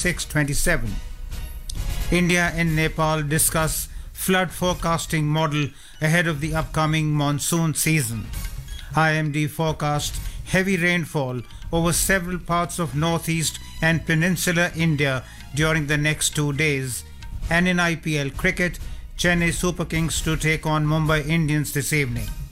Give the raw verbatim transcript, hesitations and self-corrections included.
twenty-six twenty-seven. India and Nepal discuss flood forecasting model ahead of the upcoming monsoon season. I M D forecast heavy rainfall over several parts of northeast and peninsular India during the next two days. And in I P L cricket, Chennai Super Kings to take on Mumbai Indians this evening.